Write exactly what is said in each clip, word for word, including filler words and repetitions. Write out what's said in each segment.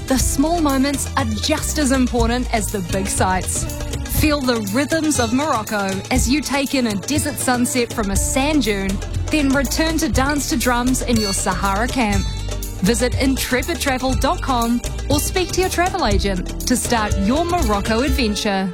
the small moments are just as important as the big sights. Feel the rhythms of Morocco as you take in a desert sunset from a sand dune, then return to dance to drums in your Sahara camp. Visit intrepid travel dot com or speak to your travel agent to start your Morocco adventure.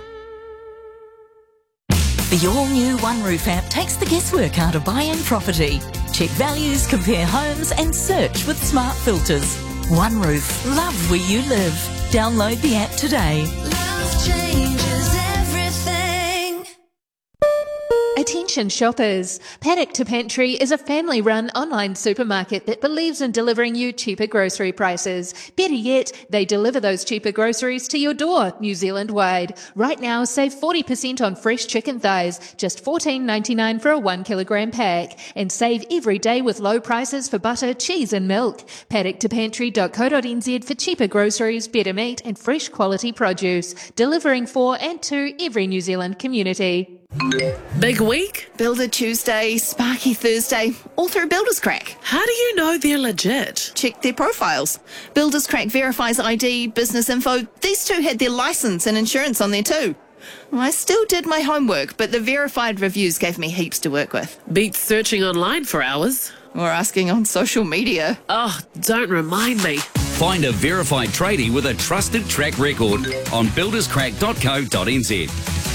The all-new OneRoof app takes the guesswork out of buying property. Check values, compare homes and search with smart filters. OneRoof, love where you live. Download the app today. Love changes everything. Attention shoppers. Paddock to Pantry is a family-run online supermarket that believes in delivering you cheaper grocery prices. Better yet, they deliver those cheaper groceries to your door, New Zealand-wide. Right now, save forty percent on fresh chicken thighs, just fourteen ninety-nine for a one kilogram pack. And save every day with low prices for butter, cheese and milk. paddock to pantry dot co dot n z for cheaper groceries, better meat and fresh quality produce. Delivering for and to every New Zealand community. Big week? Builder Tuesday, Sparky Thursday, all through Builders Crack. How do you know they're legit? Check their profiles. Builders Crack verifies I D, business info. These two had their licence and insurance on there too. I still did my homework, but the verified reviews gave me heaps to work with. Beats searching online for hours. Or asking on social media. Oh, don't remind me. Find a verified tradie with a trusted track record on builders crack dot co dot n z.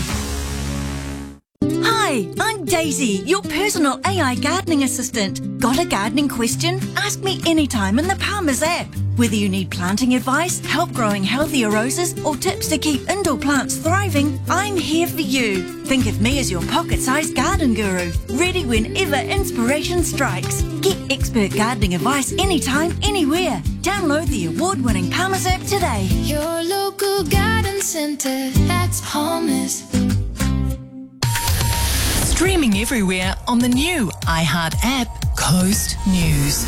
Hi, I'm Daisy, your personal A I gardening assistant. Got a gardening question? Ask me anytime in the Palmer's app. Whether you need planting advice, help growing healthier roses, or tips to keep indoor plants thriving, I'm here for you. Think of me as your pocket-sized garden guru, ready whenever inspiration strikes. Get expert gardening advice anytime, anywhere. Download the award-winning Palmer's app today. Your local garden centre, that's Palmer's. Streaming everywhere on the new iHeart app, Coast News.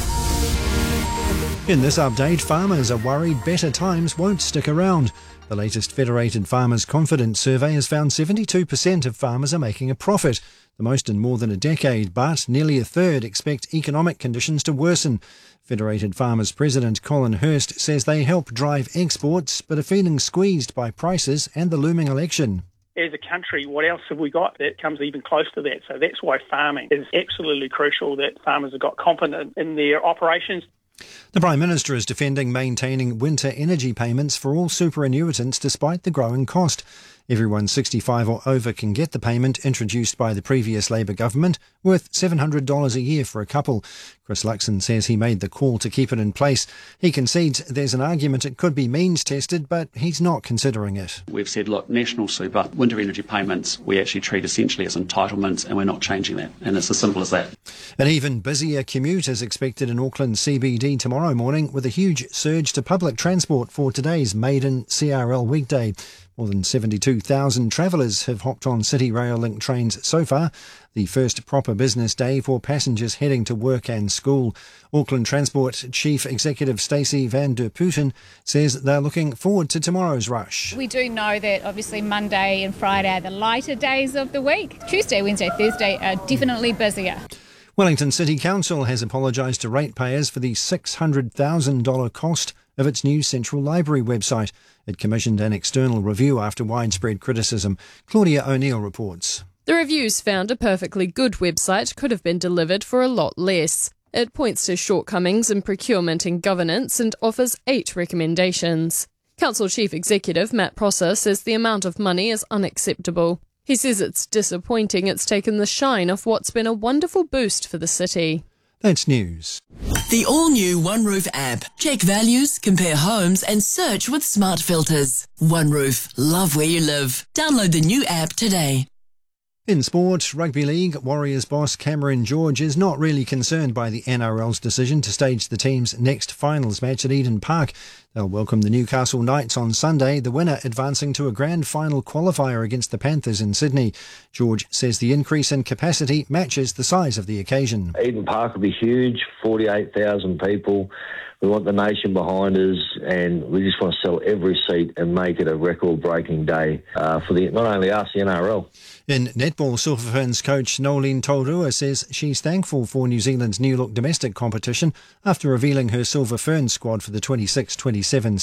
In this update, farmers are worried better times won't stick around. The latest Federated Farmers Confidence Survey has found seventy-two percent of farmers are making a profit, the most in more than a decade, but nearly a third expect economic conditions to worsen. Federated Farmers President Colin Hurst says they help drive exports, but are feeling squeezed by prices and the looming election. As a country, what else have we got that comes even close to that? So that's why farming is absolutely crucial, that farmers have got confidence in their operations. The Prime Minister is defending maintaining winter energy payments for all superannuitants despite the growing cost. Everyone sixty-five or over can get the payment introduced by the previous Labour government, worth seven hundred dollars a year for a couple. Chris Luxon says he made the call to keep it in place. He concedes there's an argument it could be means-tested, but he's not considering it. We've said, look, national super, winter energy payments, we actually treat essentially as entitlements, and we're not changing that. And it's as simple as that. An even busier commute is expected in Auckland C B D tomorrow morning, with a huge surge to public transport for today's maiden C R L weekday. More than seventy-two thousand travellers have hopped on City Rail Link trains so far, the first proper business day for passengers heading to work and school. Auckland Transport Chief Executive Stacey van der Putten says they're looking forward to tomorrow's rush. We do know that obviously Monday and Friday are the lighter days of the week. Tuesday, Wednesday, Thursday are definitely busier. Wellington City Council has apologised to ratepayers for the six hundred thousand dollars cost of its new Central Library website. It commissioned an external review after widespread criticism. Claudia O'Neill reports. The reviews found a perfectly good website could have been delivered for a lot less. It points to shortcomings in procurement and governance and offers eight recommendations. Council Chief Executive Matt Prosser says the amount of money is unacceptable. He says it's disappointing it's taken the shine off what's been a wonderful boost for the city. That's news. The all-new OneRoof app. Check values, compare homes and search with smart filters. OneRoof, love where you live. Download the new app today. In sport, Rugby League, Warriors boss Cameron George is not really concerned by the N R L's decision to stage the team's next finals match at Eden Park. They'll welcome the Newcastle Knights on Sunday, the winner advancing to a grand final qualifier against the Panthers in Sydney. George says the increase in capacity matches the size of the occasion. Eden Park will be huge, forty-eight thousand people. We want the nation behind us, and we just want to sell every seat and make it a record-breaking day uh, for the not only us, the N R L. In netball, Silver Ferns coach Nolene Taurua says she's thankful for New Zealand's new-look domestic competition after revealing her Silver Ferns squad for the twenty-six twenty-seven